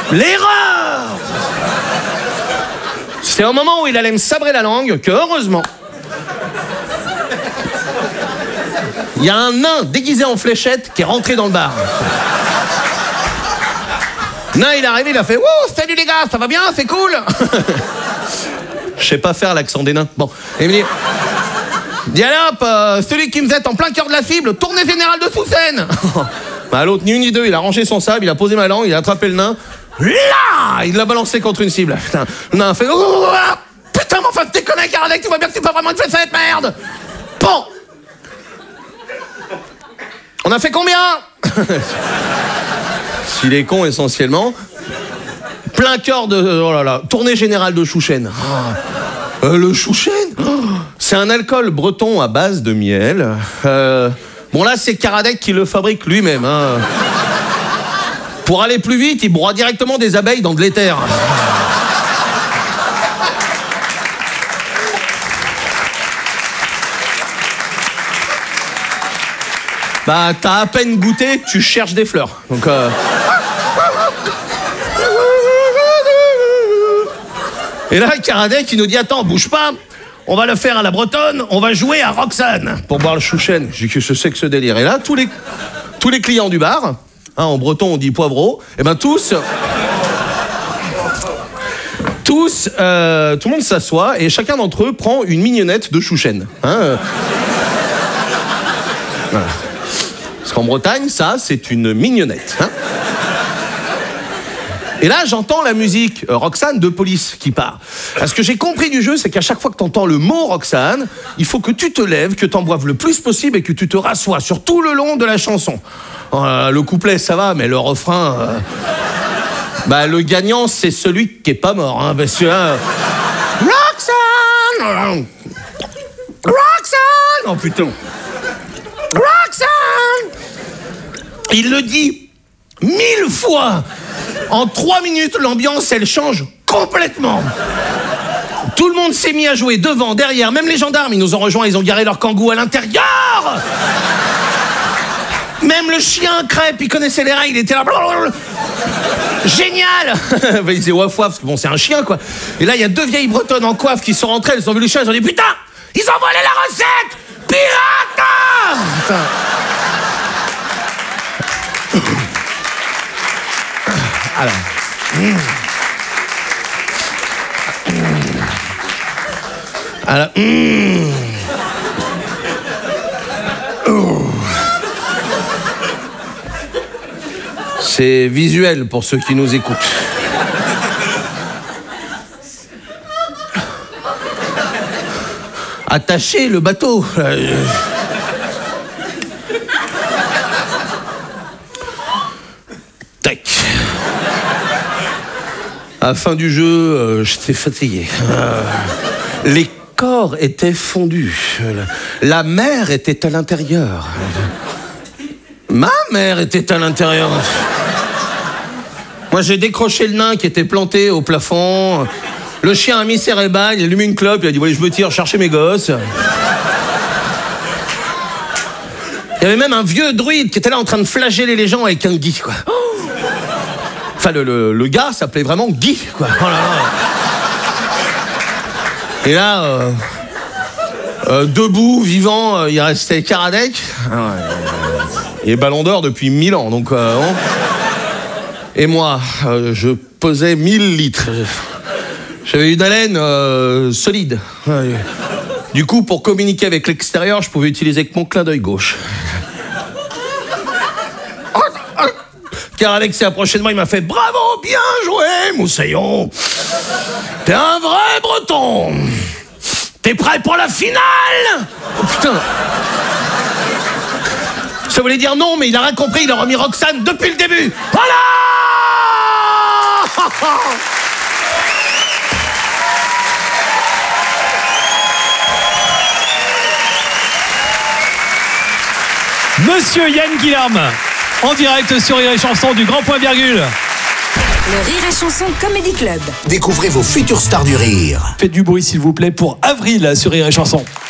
L'erreur! C'est au moment où il allait me sabrer la langue que, heureusement, il y a un nain déguisé en fléchette qui est rentré dans le bar. Nain, il est arrivé, il a fait « Wouh, salut les gars, ça va bien, c'est cool !» Je sais pas faire l'accent des nains. Bon, il me dit « Allez hop, celui qui me jette en plein cœur de la cible, tournée générale de Sous-Seine !» Bah, l'autre, ni une ni deux, il a rangé son sable, il a posé ma langue, il a attrapé le nain. Là, il l'a balancé contre une cible. Putain, le nain a fait « Oh, putain, mais enfin, t'es connu, Karadec, tu vois bien que c'est pas vraiment une fête, cette merde !» Bon. On a fait combien? S'il est con, essentiellement. Plein cœur de... Oh là là, tournée générale de chouchen. Le chouchen, c'est un alcool breton à base de miel. Bon, là, c'est Karadec qui le fabrique lui-même. Hein. Pour aller plus vite, il broie directement des abeilles dans de l'éther. Bah, t'as à peine goûté, tu cherches des fleurs. Donc, Et là, Karadec, il nous dit « Attends, bouge pas, on va le faire à la bretonne, on va jouer à Roxane pour boire le chouchen. » Je dis que je sais que ce délire. Et là, tous les clients du bar, hein, en breton on dit poivreau, et ben tous, tout le monde s'assoit et chacun d'entre eux prend une mignonnette de chouchen. Hein, voilà. Parce qu'en Bretagne, ça, c'est une mignonnette. Hein. Et là, j'entends la musique Roxane de Police qui part. Ce que j'ai compris du jeu, c'est qu'à chaque fois que t'entends le mot Roxane, il faut que tu te lèves, que t'en boives le plus possible et que tu te rassoies sur tout le long de la chanson. Le couplet, ça va, mais le refrain... Bah, le gagnant, c'est celui qui est pas mort. Hein, parce que... Roxane! Roxane! Oh putain! Roxane! Il le dit 1000 fois. En 3 minutes, l'ambiance, elle change complètement. Tout le monde s'est mis à jouer devant, derrière. Même les gendarmes, ils nous ont rejoints, ils ont garé leur kangou à l'intérieur. Même le chien crêpe, il connaissait les règles, il était là. Génial. Il disait waf waf, parce que bon, c'est un chien, quoi. Et là, il y a 2 vieilles bretonnes en coiffe qui sont rentrées, elles ont vu le chien, elles ont dit putain, ils ont volé la recette. Pirate! Putain. Alors. Alors. C'est visuel pour ceux qui nous écoutent. Attachez le bateau. Tac. À la fin du jeu, j'étais fatigué. Les corps étaient fondus. La mer était à l'intérieur. Ma mère était à l'intérieur. Moi, j'ai décroché le nain qui était planté au plafond. Le chien a mis ses rébans, il a allumé une clope, il a dit « Ouais, je me tire chercher mes gosses. » Il y avait même un vieux druide qui était là en train de flageller les gens avec un gui, quoi. Enfin, le gars s'appelait vraiment Guy, quoi. Oh là là. Et là, debout, vivant, il restait Karadec. Il est ballon d'or depuis 1000 ans, donc... Et moi, je pesais 1000 litres. J'avais une haleine solide. Du coup, pour communiquer avec l'extérieur, je pouvais utiliser que mon clin d'œil gauche. Karadec s'est approché de moi, il m'a fait « Bravo, bien joué, Moussaillon. T'es un vrai breton. T'es prêt pour la finale ?» Oh putain. Ça voulait dire non, mais il a rien compris, il a remis Roxane depuis le début. Voilà. Monsieur Yann Guilherme, en direct sur Rire et Chanson du Grand Point Virgule. Le Rire et Chanson Comedy Club. Découvrez vos futures stars du rire. Faites du bruit s'il vous plaît pour Avril sur Rire et Chanson.